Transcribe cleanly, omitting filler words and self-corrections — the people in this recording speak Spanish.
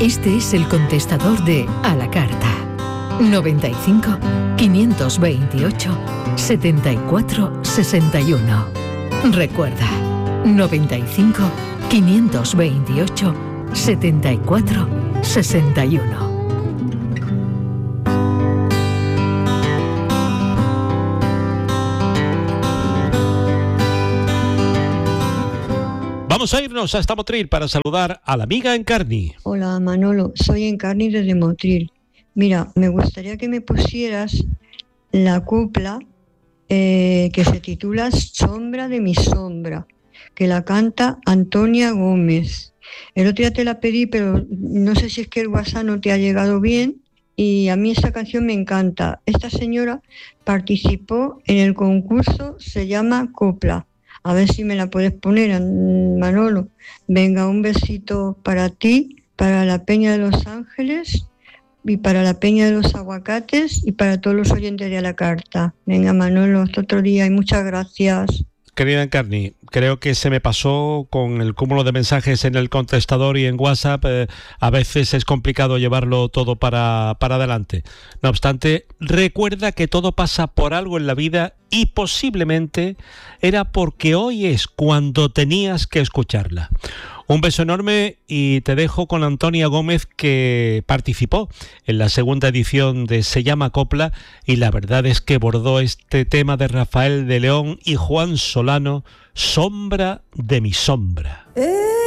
Este es el contestador de A la Carta. 95 528 74 61. Recuerda, 95 528 74 61. Vamos a irnos hasta Motril para saludar a la amiga Encarni. Hola Manolo, soy Encarni desde Motril. Mira, me gustaría que me pusieras la copla que se titula Sombra de mi sombra, que la canta Antonia Gómez. El otro día te la pedí, pero no sé si es que el WhatsApp no te ha llegado bien, y a mí esta canción me encanta. Esta señora participó en el concurso, se llama Copla. A ver si me la puedes poner, Manolo. Venga, un besito para ti, para la Peña de los Ángeles y para la Peña de los Aguacates y para todos los oyentes de A la Carta. Venga, Manolo, hasta otro día y muchas gracias. Querida Encarni, creo que se me pasó con el cúmulo de mensajes en el contestador y en WhatsApp. A veces es complicado llevarlo todo para adelante. No obstante, recuerda que todo pasa por algo en la vida y posiblemente era porque hoy es cuando tenías que escucharla. Un beso enorme y te dejo con Antonia Gómez, que participó en la segunda edición de Se llama Copla, y la verdad es que bordó este tema de Rafael de León y Juan Solano, Sombra de mi sombra.